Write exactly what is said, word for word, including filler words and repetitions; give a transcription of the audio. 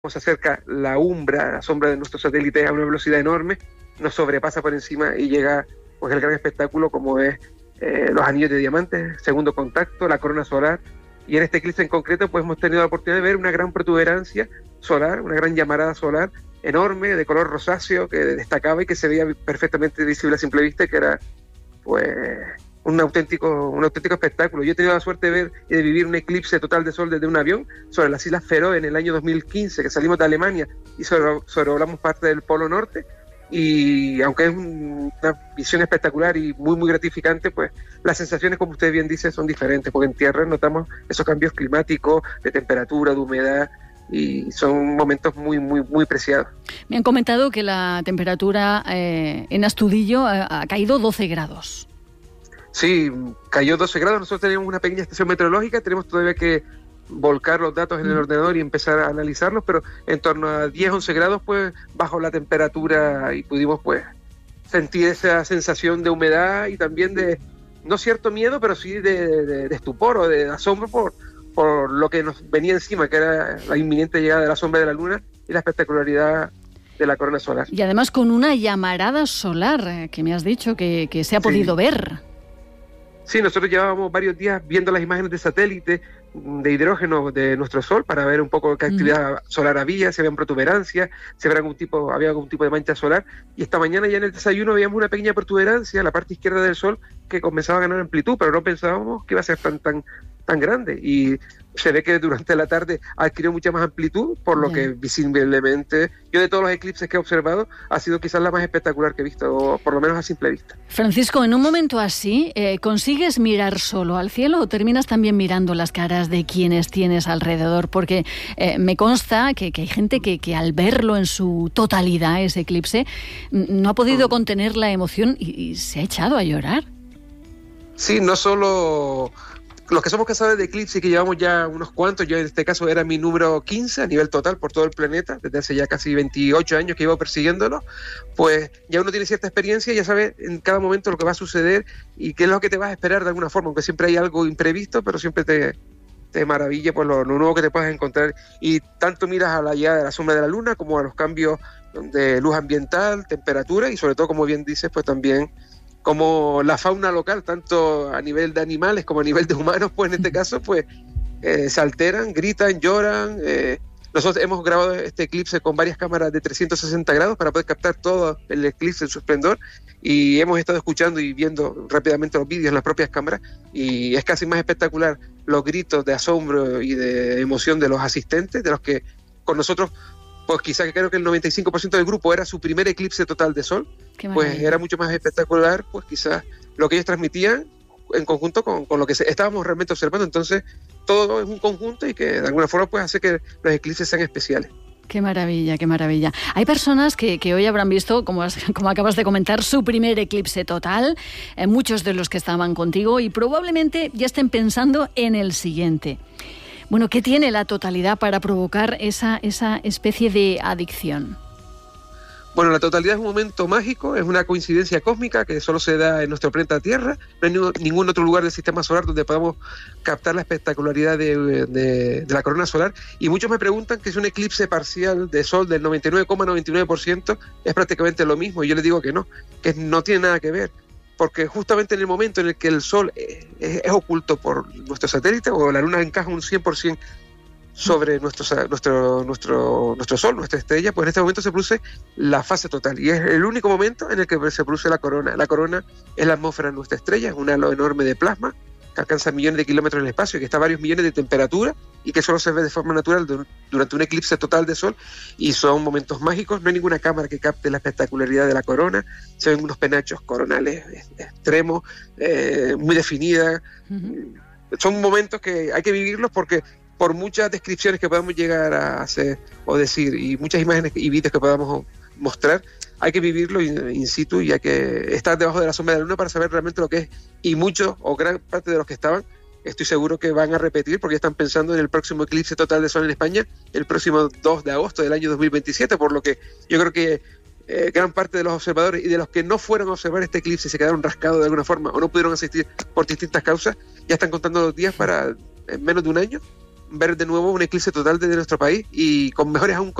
se acerca la umbra, la sombra de nuestro satélite a una velocidad enorme, nos sobrepasa por encima y llega pues el gran espectáculo como es eh, los anillos de diamantes, segundo contacto, la corona solar, y en este eclipse en concreto pues hemos tenido la oportunidad de ver una gran protuberancia solar, una gran llamarada solar enorme, de color rosáceo, que destacaba y que se veía perfectamente visible a simple vista, que era pues un auténtico, un auténtico espectáculo. Yo he tenido la suerte de ver y de vivir un eclipse total de sol desde un avión sobre las Islas Feroe en el año dos mil quince, que salimos de Alemania y sobre, sobrevolamos parte del Polo Norte, y aunque es un, una visión espectacular y muy muy gratificante, pues las sensaciones, como usted bien dice, son diferentes, porque en tierra notamos esos cambios climáticos, de temperatura, de humedad, y son momentos muy muy muy preciados. Me han comentado que la temperatura eh, en Astudillo ha, ha caído doce grados. Sí, cayó doce grados. Nosotros tenemos una pequeña estación meteorológica, tenemos todavía que volcar los datos en el ordenador y empezar a analizarlos, pero en torno a diez, once grados pues bajo la temperatura, y pudimos pues sentir esa sensación de humedad y también de, no cierto miedo, pero sí de, de, de estupor o de asombro por, por lo que nos venía encima, que era la inminente llegada de la sombra de la luna y la espectacularidad de la corona solar. Y además con una llamarada solar, que me has dicho que, que se ha podido sí. ver. Sí, nosotros llevábamos varios días viendo las imágenes de satélite de hidrógeno de nuestro Sol para ver un poco qué actividad mm. solar había, si había protuberancias, si había algún tipo, había algún tipo de mancha solar. Y esta mañana ya en el desayuno veíamos una pequeña protuberancia en la parte izquierda del Sol que comenzaba a ganar amplitud, pero no pensábamos que iba a ser tan tan tan grande. Y se ve que durante la tarde adquirió mucha más amplitud, por lo yeah. que visiblemente, yo de todos los eclipses que he observado, ha sido quizás la más espectacular que he visto, o por lo menos a simple vista. Francisco, en un momento así, eh, ¿consigues mirar solo al cielo o terminas también mirando las caras de quienes tienes alrededor? Porque eh, me consta que, que hay gente que, que al verlo en su totalidad, ese eclipse, no ha podido contener la emoción y, y se ha echado a llorar. Sí, no solo los que somos cazadores de eclipses y que llevamos ya unos cuantos, yo en este caso era mi número quince a nivel total por todo el planeta, desde hace ya casi veintiocho años que llevo persiguiéndolo, pues ya uno tiene cierta experiencia y ya sabe en cada momento lo que va a suceder y qué es lo que te vas a esperar de alguna forma, aunque siempre hay algo imprevisto, pero siempre te, te maravilla por lo, lo nuevo que te puedas encontrar, y tanto miras a la llegada de la sombra de la luna como a los cambios de luz ambiental, temperatura y sobre todo, como bien dices, pues también como la fauna local, tanto a nivel de animales como a nivel de humanos, pues en este caso, pues eh, se alteran, gritan, lloran. Eh, nosotros hemos grabado este eclipse con varias cámaras de trescientos sesenta grados para poder captar todo el eclipse en su esplendor, y hemos estado escuchando y viendo rápidamente los vídeos en las propias cámaras, y es casi más espectacular los gritos de asombro y de emoción de los asistentes, de los que con nosotros, pues quizá que creo que el noventa y cinco por ciento del grupo era su primer eclipse total de sol, pues era mucho más espectacular, pues quizás lo que ellos transmitían en conjunto con, con lo que se, estábamos realmente observando. Entonces todo es un conjunto y que de alguna forma pues hace que los eclipses sean especiales. Qué maravilla, qué maravilla. Hay personas que, que hoy habrán visto, como, has, como acabas de comentar, su primer eclipse total, eh, muchos de los que estaban contigo, y probablemente ya estén pensando en el siguiente. Bueno, ¿qué tiene la totalidad para provocar esa, esa especie de adicción? Bueno, la totalidad es un momento mágico, es una coincidencia cósmica que solo se da en nuestro planeta Tierra. No hay ningún, ningún otro lugar del sistema solar donde podamos captar la espectacularidad de, de, de la corona solar. Y muchos me preguntan que si un eclipse parcial de sol del noventa y nueve coma noventa y nueve por ciento es prácticamente lo mismo. Y yo les digo que no, que no tiene nada que ver. Porque justamente en el momento en el que el Sol es, es, es oculto por nuestro satélite, o la Luna encaja un cien por ciento sobre nuestro, nuestro, nuestro, nuestro Sol, nuestra estrella, pues en este momento se produce la fase total. Y es el único momento en el que se produce la corona. La corona es la atmósfera de nuestra estrella, es un halo enorme de plasma que alcanza millones de kilómetros en el espacio y que está a varios millones de temperatura, y que solo se ve de forma natural durante un eclipse total de sol, y son momentos mágicos. No hay ninguna cámara que capte la espectacularidad de la corona. Se ven unos penachos coronales extremos, eh, muy definidas. Uh-huh. Son momentos que hay que vivirlos, porque por muchas descripciones que podamos llegar a hacer o decir, y muchas imágenes y vídeos que podamos mostrar, hay que vivirlo in situ, y hay que estar debajo de la sombra de la luna para saber realmente lo que es. Y muchos o gran parte de los que estaban, estoy seguro que van a repetir, porque ya están pensando en el próximo eclipse total de sol en España, el próximo dos de agosto del año dos mil veintisiete, por lo que yo creo que eh, gran parte de los observadores y de los que no fueron a observar este eclipse y se quedaron rascados de alguna forma o no pudieron asistir por distintas causas, ya están contando los días para, en menos de un año, ver de nuevo un eclipse total desde nuestro país y con mejores aún